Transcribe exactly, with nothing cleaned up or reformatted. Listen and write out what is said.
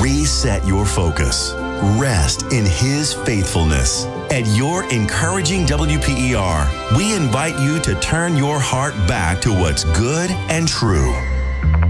Reset your focus. Rest in His faithfulness. At your encouraging W P E R, we invite you to turn your heart back to what's good and true.